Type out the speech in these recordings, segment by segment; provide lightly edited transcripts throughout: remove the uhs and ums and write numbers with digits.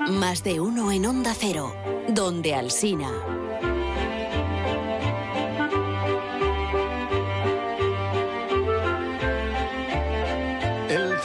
Más de uno en Onda Cero, donde Alsina. El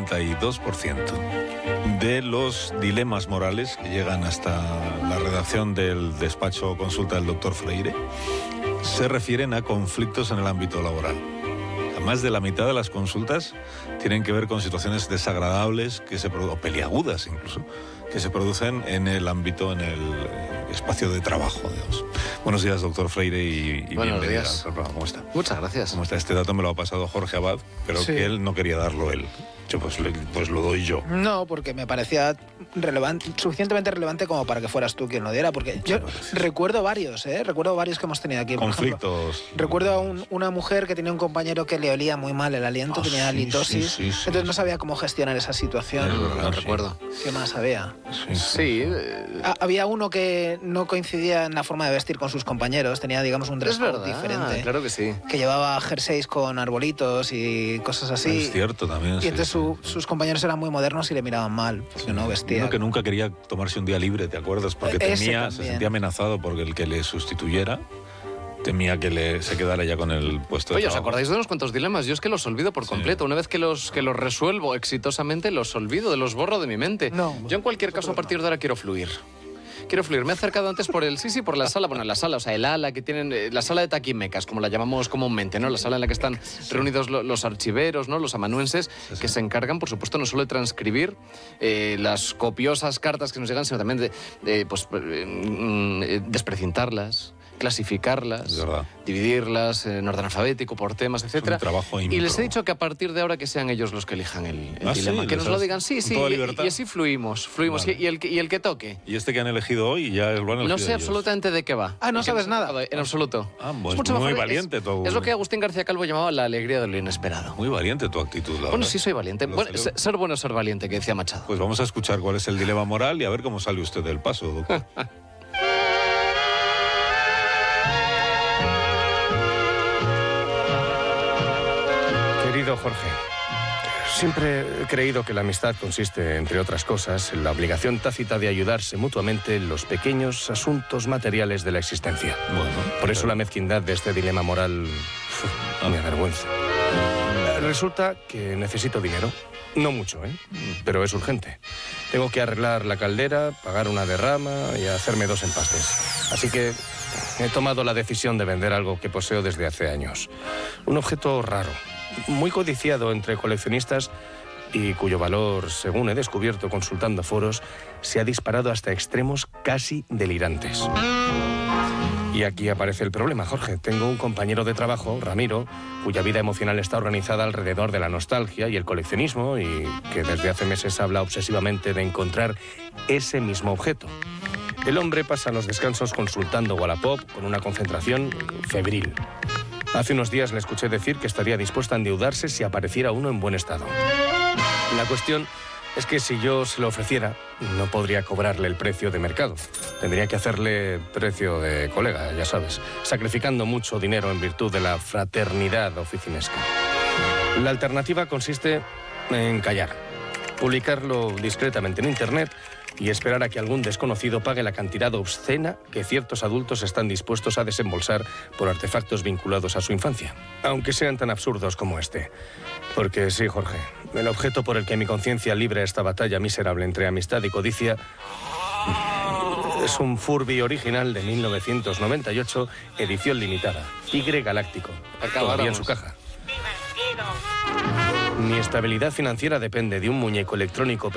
52% de los dilemas morales que llegan hasta la redacción del despacho consulta del doctor Freire se refieren a conflictos en el ámbito laboral. Más de la mitad de las consultas tienen que ver con situaciones desagradables o peliagudas incluso, que se producen en el ámbito, en el espacio de trabajo, digamos. Buenos días, doctor Freire, y bienvenido al programa. ¿Cómo está? Muchas gracias. ¿Cómo está? Este dato me lo ha pasado Jorge Abad, pero que él no quería darlo él. Yo pues lo doy yo. No, porque me parecía suficientemente relevante como para que fueras tú quien lo diera, porque yo recuerdo varios que hemos tenido aquí. Conflictos. Ejemplo, recuerdo a una mujer que tenía un compañero que le olía muy mal el aliento, tenía halitosis, entonces no sabía cómo gestionar esa situación. No recuerdo. ¿Qué más había? Sí. Había uno que no coincidía en la forma de vestir con sus compañeros, tenía, digamos, un dress code diferente. Claro que sí. Que llevaba jerseys con arbolitos y cosas así. Es cierto también. Y entonces sus compañeros eran muy modernos y le miraban mal, porque no vestía. Uno que nunca quería tomarse un día libre, ¿te acuerdas? Porque se sentía amenazado porque el que le sustituyera temía que se quedara ya con el puesto de trabajo. ¿Os acordáis de unos cuantos dilemas? Yo es que los olvido por completo. Una vez que los resuelvo exitosamente, los olvido, los borro de mi mente. Yo en cualquier caso, a partir de ahora quiero fluir. Me he acercado antes por la sala, o sea, el ala que tienen, la sala de taquimecas, como la llamamos comúnmente, ¿no? La sala en la que están reunidos los archiveros, ¿no? Los amanuenses, que se encargan, por supuesto, no solo de transcribir las copiosas cartas que nos llegan, sino también de desprecintarlas, clasificarlas, dividirlas en orden alfabético, por temas, etcétera. Y les he dicho que a partir de ahora que sean ellos los que elijan el dilema, que nos lo digan, sí, y así fluimos, vale. y el que toque. ¿Y este que han elegido hoy ya lo han elegido? No sé absolutamente de qué va. No sabes nada. En absoluto. Pues es muy valiente tu... Es lo que Agustín García Calvo llamaba la alegría de lo inesperado. Muy valiente tu actitud, la Bueno, verdad. sí soy valiente. Ser bueno es ser valiente, que decía Machado. Pues vamos a escuchar cuál es el dilema moral y a ver cómo sale usted del paso, doctor. Querido Jorge, siempre he creído que la amistad consiste, entre otras cosas, en la obligación tácita de ayudarse mutuamente en los pequeños asuntos materiales de la existencia. Por eso la mezquindad de este dilema moral me avergüenza. Resulta que necesito dinero. No mucho, pero es urgente. Tengo que arreglar la caldera, pagar una derrama y hacerme 2 empastes. Así que he tomado la decisión de vender algo que poseo desde hace años. Un objeto raro, muy codiciado entre coleccionistas y cuyo valor, según he descubierto consultando foros, se ha disparado hasta extremos casi delirantes. Y aquí aparece el problema, Jorge. Tengo un compañero de trabajo, Ramiro, cuya vida emocional está organizada alrededor de la nostalgia y el coleccionismo y que desde hace meses habla obsesivamente de encontrar ese mismo objeto. El hombre pasa los descansos consultando Wallapop con una concentración febril. Hace unos días le escuché decir que estaría dispuesto a endeudarse si apareciera uno en buen estado. La cuestión es que si yo se lo ofreciera, no podría cobrarle el precio de mercado. Tendría que hacerle precio de colega, ya sabes, sacrificando mucho dinero en virtud de la fraternidad oficinesca. La alternativa consiste en callar, publicarlo discretamente en Internet y esperar a que algún desconocido pague la cantidad obscena que ciertos adultos están dispuestos a desembolsar por artefactos vinculados a su infancia, aunque sean tan absurdos como este. Porque sí, Jorge, el objeto por el que mi conciencia libra esta batalla miserable entre amistad y codicia es un Furby original de 1998, edición limitada, Tigre Galáctico, todavía en su caja. Mi estabilidad financiera depende de un muñeco electrónico